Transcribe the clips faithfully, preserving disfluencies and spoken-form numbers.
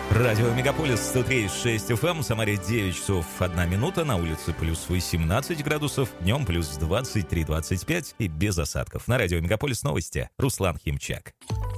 Радио Мегаполис сто три и шесть эф эм, в Самаре девять часов одна минута, на улице плюс восемнадцать градусов, днем плюс двадцать три двадцать пять и без осадков. На Радио Мегаполис новости. Руслан Химчак.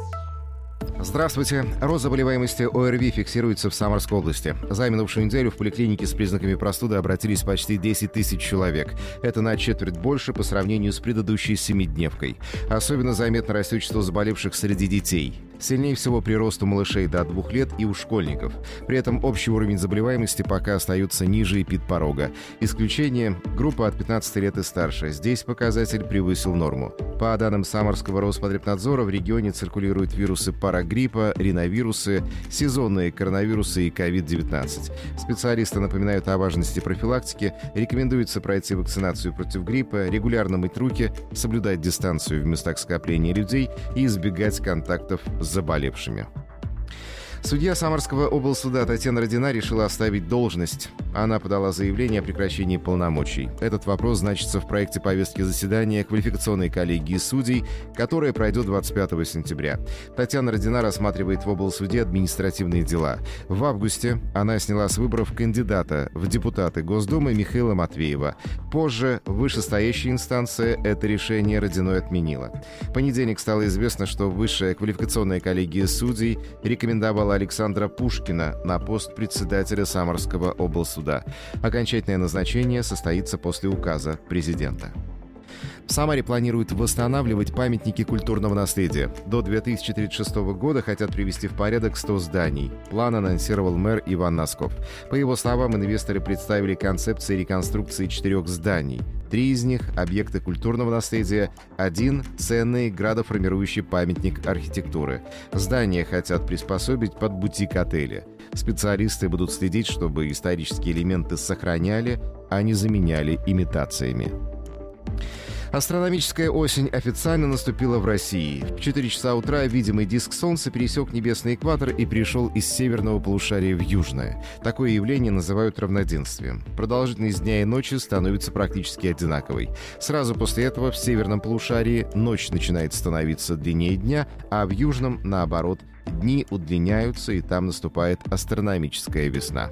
Здравствуйте. Рост заболеваемости ОРВИ фиксируется в Самарской области. За минувшую неделю в поликлинике с признаками простуды обратились почти десять тысяч человек. Это на четверть больше по сравнению с предыдущей семидневкой. Особенно заметно растет число заболевших среди детей. Сильнее всего прирост у малышей до двух лет и у школьников. При этом общий уровень заболеваемости пока остается ниже эпидпорога. Исключение – группа от пятнадцати лет и старше. Здесь показатель превысил норму. По данным Самарского Роспотребнадзора, в регионе циркулируют вирусы парагриппа, риновирусы, сезонные коронавирусы и ковид девятнадцать. Специалисты напоминают о важности профилактики, рекомендуется пройти вакцинацию против гриппа, регулярно мыть руки, соблюдать дистанцию в местах скопления людей и избегать контактов с заболевшими. Судья Самарского облсуда Татьяна Родина решила оставить должность. Она подала заявление о прекращении полномочий. Этот вопрос значится в проекте повестки заседания квалификационной коллегии судей, которая пройдет двадцать пятого сентября. Татьяна Родина рассматривает в облсуде административные дела. В августе она сняла с выборов кандидата в депутаты Госдумы Михаила Матвеева. Позже вышестоящая инстанция это решение Родиной отменила. В понедельник стало известно, что Высшая квалификационная коллегия судей рекомендовала Александра Пушкина на пост председателя Самарского облсуда. Окончательное назначение состоится после указа президента. В Самаре планируют восстанавливать памятники культурного наследия. До две тысячи тридцать шестого года хотят привести в порядок сто зданий. План анонсировал мэр Иван Носков. По его словам, инвесторы представили концепции реконструкции четырех зданий. Три из них – объекты культурного наследия, один – ценный градоформирующий памятник архитектуры. Здания хотят приспособить под бутик-отели. Специалисты будут следить, чтобы исторические элементы сохраняли, а не заменяли имитациями. Астрономическая осень официально наступила в России. В четыре часа утра видимый диск Солнца пересек небесный экватор и перешел из северного полушария в южное. Такое явление называют равноденствием. Продолжительность дня и ночи становится практически одинаковой. Сразу после этого в северном полушарии ночь начинает становиться длиннее дня, а в южном, наоборот, дни удлиняются, и там наступает астрономическая весна.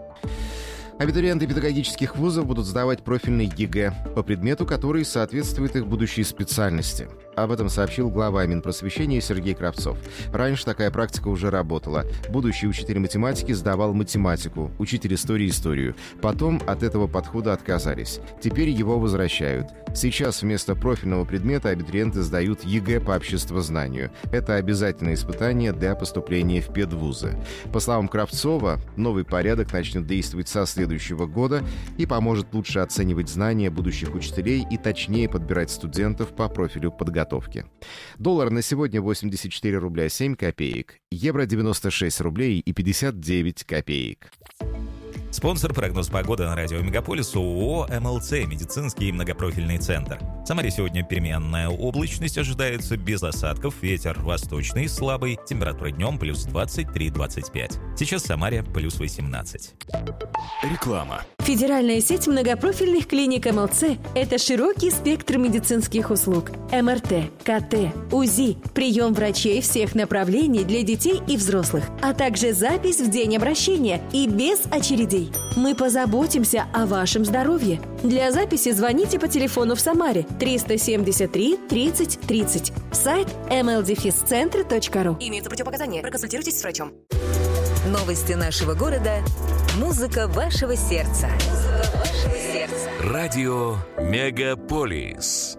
Абитуриенты педагогических вузов будут сдавать профильный ЕГЭ по предмету, который соответствует их будущей специальности. Об этом сообщил глава Минпросвещения Сергей Кравцов. Раньше такая практика уже работала. Будущий учитель математики сдавал математику, учитель истории – историю. Потом от этого подхода отказались. Теперь его возвращают. Сейчас вместо профильного предмета абитуриенты сдают ЕГЭ по обществознанию. Это обязательное испытание для поступления в педвузы. По словам Кравцова, новый порядок начнет действовать со следующего года и поможет лучше оценивать знания будущих учителей и точнее подбирать студентов по профилю подготовки. Доллар на сегодня восемьдесят четыре рубля семь копеек, евро девяносто шесть рублей и пятьдесят девять копеек. Спонсор прогноз погоды на радио Мегаполис ООО эм эл цэ «Медицинский многопрофильный центр». В Самаре сегодня переменная облачность, ожидается без осадков, ветер восточный, слабый, температура днем плюс двадцать три двадцать пять. Сейчас в Самаре плюс восемнадцать. Реклама. Федеральная сеть многопрофильных клиник эм эл цэ – это широкий спектр медицинских услуг. эм эр тэ, ка тэ, УЗИ, прием врачей всех направлений для детей и взрослых, а также запись в день обращения и без очередей. Мы позаботимся о вашем здоровье. Для записи звоните по телефону в Самаре триста семьдесят три тридцать тридцать. Сайт эм эл дефис центр точка ру. Имеются противопоказания. Проконсультируйтесь с врачом. Новости нашего города. Музыка вашего сердца. Музыка вашего сердца. Радио Мегаполис.